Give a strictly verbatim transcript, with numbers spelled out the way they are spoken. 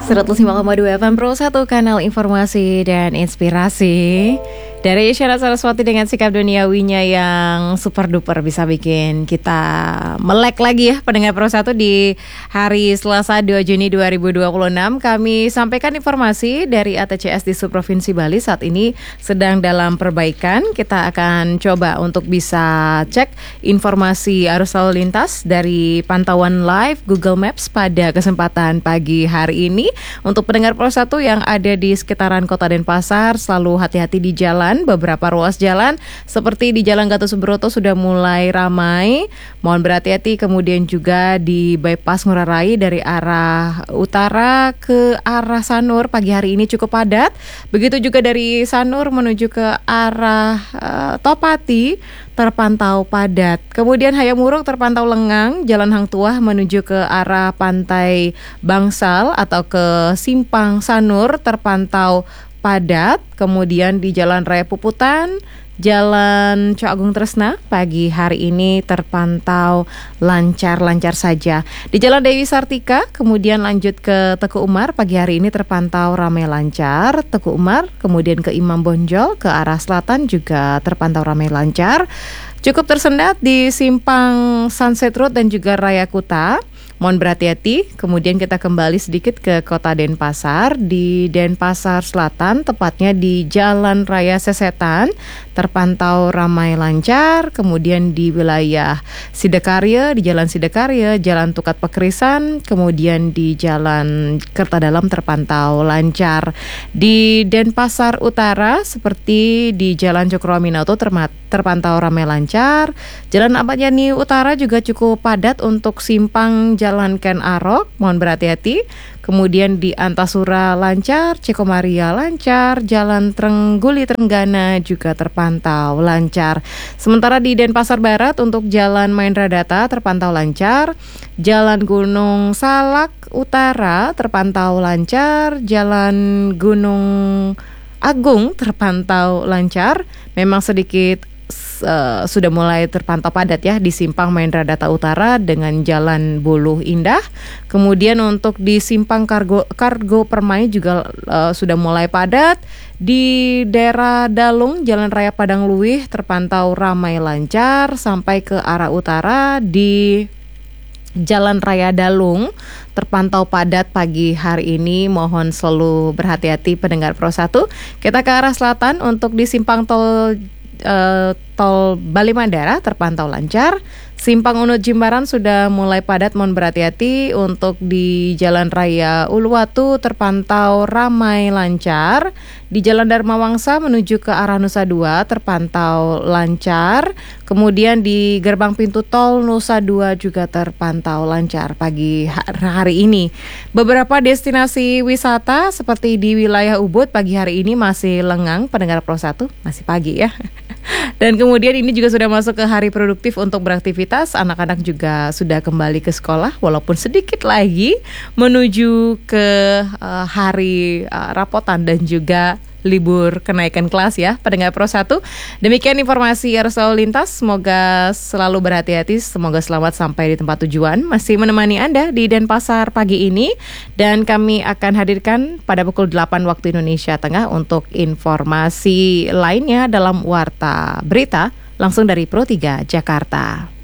seratus lima koma dua F M Pro satu, kanal informasi dan inspirasi. Dari Isyana Saraswati dengan sikap duniawinya yang super duper bisa bikin kita melek lagi ya pendengar Pro satu di hari Selasa dua Juni dua ribu dua puluh enam. Kami sampaikan informasi dari A T C S di Subprovinsi Bali saat ini sedang dalam perbaikan. Kita akan coba untuk bisa cek informasi arus lalu lintas dari pantauan live Google Maps pada kesempatan pagi hari ini. Untuk pendengar Pro satu yang ada di sekitaran Kota Denpasar, selalu hati-hati di jalan. Beberapa ruas jalan seperti di Jalan Gatot Subroto sudah mulai ramai. Mohon berhati-hati. Kemudian juga di bypass Ngurah Rai dari arah utara ke arah Sanur pagi hari ini cukup padat. Begitu juga dari Sanur menuju ke arah uh, Topati terpantau padat. Kemudian Hayamuruk terpantau lengang. Jalan Hang Tuah menuju ke arah Pantai Bangsal atau ke Simpang Sanur terpantau padat. Kemudian di Jalan Raya Puputan, Jalan Cok Agung Tresna pagi hari ini terpantau lancar-lancar saja. Di Jalan Dewi Sartika, kemudian lanjut ke Teguh Umar pagi hari ini terpantau ramai lancar. Teguh Umar, kemudian ke Imam Bonjol ke arah selatan juga terpantau ramai lancar. Cukup tersendat di Simpang Sunset Road dan juga Raya Kuta. Mohon berhati-hati. Kemudian kita kembali sedikit ke Kota Denpasar. Di Denpasar Selatan, tepatnya di Jalan Raya Sesetan, terpantau ramai lancar. Kemudian di wilayah Sidakarya, di Jalan Sidakarya, Jalan Tukat Pekerisan, kemudian di Jalan Kertadalam terpantau lancar. Di Denpasar Utara, seperti di Jalan Cokroaminoto terpantau ramai lancar. Jalan Ahmad Yani Utara juga cukup padat untuk simpang Jalan Ken Arok, mohon berhati-hati. Kemudian di Antasura lancar, Cikomaria lancar, Jalan Trengguli Trenggana juga terpantau lancar. Sementara di Denpasar Barat untuk Jalan Mahendra Data terpantau lancar, Jalan Gunung Salak Utara terpantau lancar, Jalan Gunung Agung terpantau lancar. Memang sedikit Uh, sudah mulai terpantau padat ya di Simpang Mahendra Data Utara dengan Jalan Buluh Indah. Kemudian untuk di Simpang Kargo, Kargo Permai juga uh, sudah mulai padat. Di daerah Dalung, Jalan Raya Padang Luwih terpantau ramai lancar sampai ke arah utara. Di Jalan Raya Dalung terpantau padat pagi hari ini. Mohon selalu berhati-hati pendengar Pro satu. Kita ke arah selatan untuk di Simpang Tol Uh, Tol Bali Mandara terpantau lancar. Simpang Unut Jimbaran sudah mulai padat, mohon berhati-hati. Untuk di Jalan Raya Uluwatu terpantau ramai lancar. Di Jalan Dharma Wangsa menuju ke arah Nusa Dua terpantau lancar. Kemudian di gerbang pintu tol Nusa Dua juga terpantau lancar pagi hari ini. Beberapa destinasi wisata seperti di wilayah Ubud pagi hari ini masih lengang pendengar Pro satu, masih pagi ya. Dan kemudian ini juga sudah masuk ke hari produktif untuk beraktivitas. Anak-anak juga sudah kembali ke sekolah walaupun sedikit lagi menuju ke uh, hari uh, rapotan dan juga libur kenaikan kelas ya pendengar Pro satu. Demikian informasi arus lalu lintas. Semoga selalu berhati-hati. Semoga selamat sampai di tempat tujuan. Masih menemani Anda di Denpasar pagi ini. Dan kami akan hadirkan pada pukul delapan waktu Indonesia Tengah untuk informasi lainnya dalam Warta Berita langsung dari Pro tiga Jakarta.